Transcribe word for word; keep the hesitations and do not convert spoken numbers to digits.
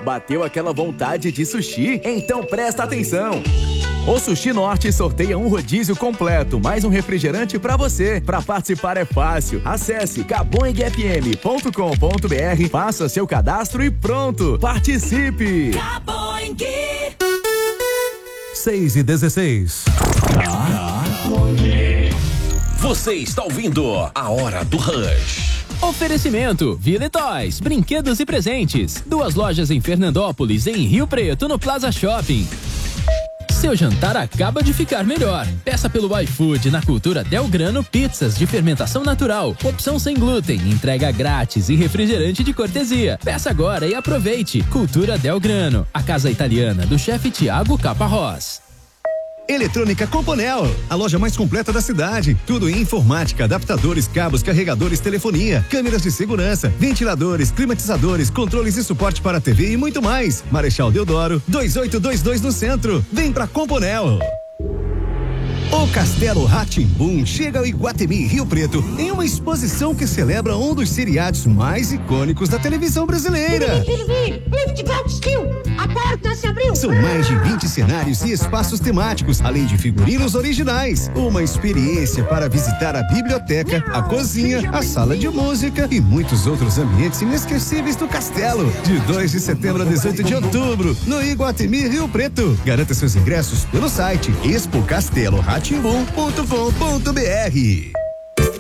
Bateu aquela vontade de sushi? Então presta atenção! O Sushi Norte sorteia um rodízio completo, mais um refrigerante pra você. Pra participar é fácil. Acesse cabong f m ponto com ponto b r, faça seu cadastro e pronto! Participe! Cabong! seis e dezesseis. Você está ouvindo A Hora do Rush. Oferecimento Ville Toys, brinquedos e presentes. Duas lojas em Fernandópolis e em Rio Preto, no Plaza Shopping. Seu jantar acaba de ficar melhor. Peça pelo iFood na Cultura Del Grano pizzas de fermentação natural, opção sem glúten, entrega grátis e refrigerante de cortesia. Peça agora e aproveite. Cultura Del Grano, a casa italiana do chefe Thiago Caparrós. Eletrônica Componel, a loja mais completa da cidade. Tudo em informática, adaptadores, cabos, carregadores, telefonia, câmeras de segurança, ventiladores, climatizadores, controles e suporte para T V e muito mais. Marechal Deodoro, dois oito dois dois no centro. Vem pra Componel. O Castelo Rá-Tim-Bum chega ao Iguatemi Rio Preto em uma exposição que celebra um dos seriados mais icônicos da televisão brasileira. A porta se abriu. São mais de vinte cenários e espaços temáticos, além de figurinos originais. Uma experiência para visitar a biblioteca, a cozinha, a sala de música e muitos outros ambientes inesquecíveis do castelo. De dois de setembro a dezoito de outubro, no Iguatemi Rio Preto. Garanta seus ingressos pelo site expo castelo rá tim bum ponto com ponto b r.